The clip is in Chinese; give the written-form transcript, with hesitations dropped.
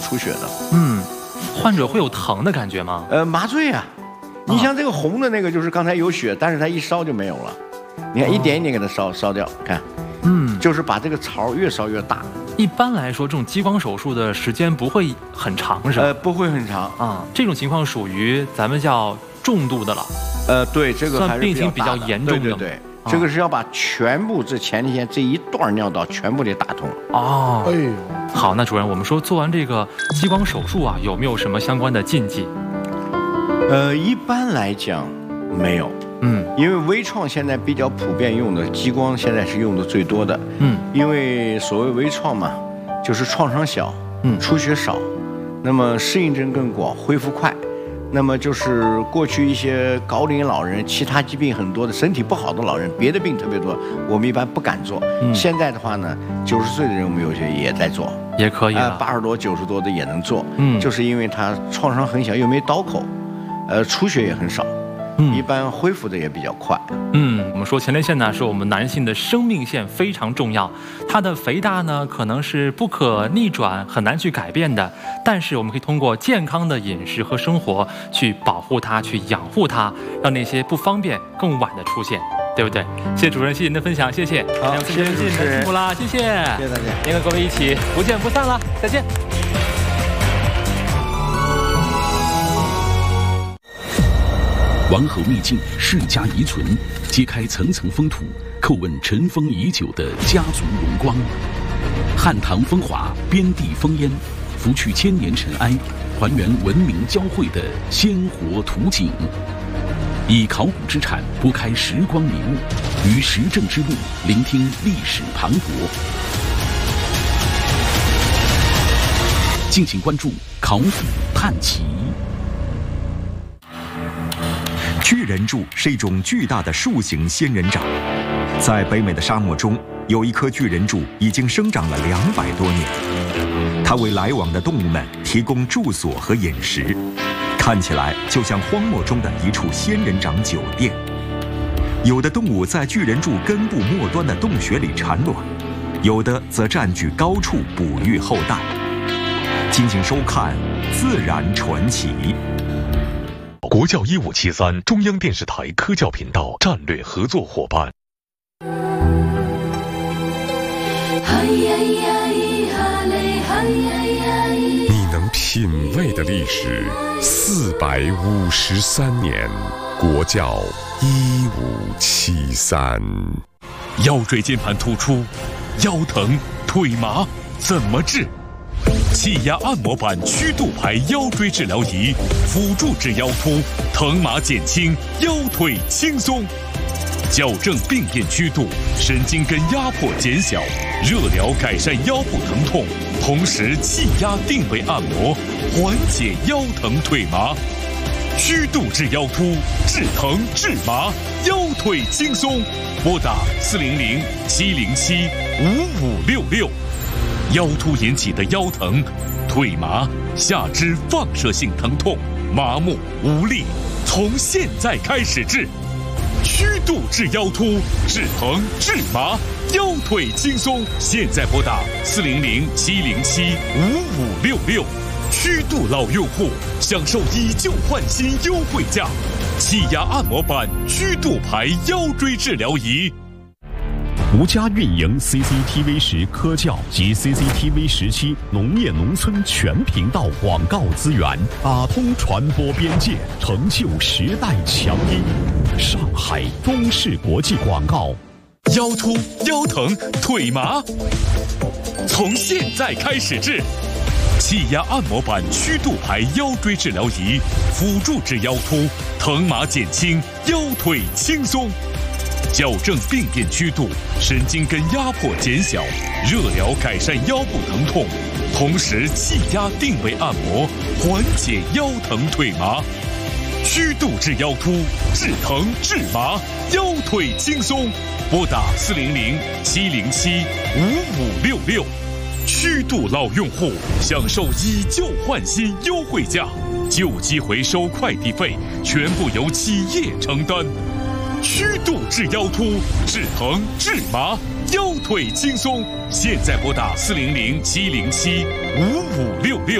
出血的。 患者会有疼的感觉吗？ 麻醉啊。你像这个红的那个，就是刚才有血，但是它一烧就没有了。你看一点一点给它烧掉，看，就是把这个槽越烧越大。 一般来说，这种激光手术的时间不会很长，是吧？ 不会很长啊。这种情况属于咱们叫重度的了。 对，这个还是算病情比较严重的。 对，这个是要把全部这前列腺这一段尿道全部得打通。 哦，哎呦，好，那主任，我们说做完这个激光手术啊，有没有什么相关的禁忌？ 一般来讲没有。因为微创现在比较普遍用的激光，现在是用的最多的。因为所谓微创嘛，就是创伤小，出血少，那么适应症更广，恢复快。那么就是过去一些高龄老人、其他疾病很多的、身体不好的老人，别的病特别多，我们一般不敢做。现在的话呢，90岁的人我们有些也在做， 也可以 80多、90多的也能做。就是因为它创伤很小，又没刀口，出血也很少。一般恢复的也比较快。 我们说前列腺呢是我们男性的生命线，非常重要。它的肥大呢可能是不可逆转，很难去改变的。但是我们可以通过健康的饮食和生活去保护它，去养护它，让那些不方便更晚的出现，对不对？谢谢主任，谢谢您的分享，谢谢。 好，谢谢主持人， 辛苦啦，谢谢， 谢谢大家。 您和各位一起不见不散了，再见。 王侯秘境，世家遗存，揭开层层风土，叩问尘封已久的家族荣光。汉唐风华，边地烽烟，拂去千年尘埃，还原文明交汇的鲜活图景。以考古之产拨开时光迷雾，于时政之路聆听历史磅礴。敬请关注考古探奇。 巨人柱是一种巨大的树形仙人掌，在北美的沙漠中，有一棵巨人柱已经生长了200多年，它为来往的动物们提供住所和饮食，看起来就像荒漠中的一处仙人掌酒店。有的动物在巨人柱根部末端的洞穴里产卵，有的则占据高处哺育后代。敬请收看《自然传奇》。 国教1573中央电视台科教频道战略合作伙伴。 你能品味的历史453年，国教1573。 腰椎间盘突出，腰疼腿麻怎么治？气压按摩板曲度排腰椎治疗仪，辅助治腰突，疼麻减轻，腰腿轻松。矫正病变曲度，神经根压迫减小，热疗改善腰部疼痛，同时气压定位按摩，缓解腰疼腿麻。曲度治腰突，治疼治麻，腰腿轻松。拨打400-707-5566。腰突引起的腰疼、腿麻、下肢放射性疼痛、麻木无力，从现在开始治。曲度治腰突，治疼治麻，腰腿轻松。现在拨打400-707-5566。曲度老用户享受以旧换新优惠价，气压按摩板曲度排腰椎治疗仪。 吴家运营 CCTV10科教及 CCTV17农业农村全频道广告资源，打通传播边界，成就时代强音。上海中视国际广告。 腰突、腰疼、腿麻，从现在开始治。气压按摩板曲度排腰椎治疗仪，辅助治腰突，疼麻减轻，腰腿轻松。矫正病变曲度，神经根压迫减小，热疗改善腰部疼痛，同时气压定位按摩，缓解腰疼腿麻。曲度治腰突，治疼治麻，腰腿轻松。拨打400-707-5566。曲度老用户享受以旧换新优惠价，旧机回收快递费全部由企业承担。曲度治腰突，治疼治麻，腰腿轻松。现在拨打400-707-5566。